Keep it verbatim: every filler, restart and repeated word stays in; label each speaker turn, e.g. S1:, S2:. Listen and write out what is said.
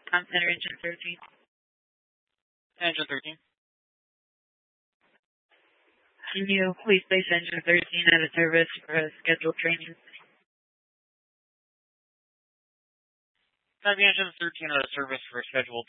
S1: Com Center, Engine thirteen.
S2: Engine thirteen.
S1: Can you please place Engine thirteen out of service for a scheduled training?
S2: Copy Engine thirteen out of service for a scheduled